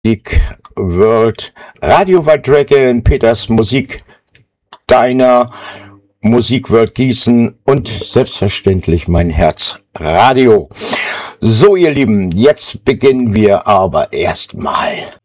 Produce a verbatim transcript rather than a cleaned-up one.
Musik World, Radio White Dragon, Peters Musik Diner, Musik World Gießen und selbstverständlich mein Herz Radio. So, ihr Lieben, jetzt beginnen wir aber erstmal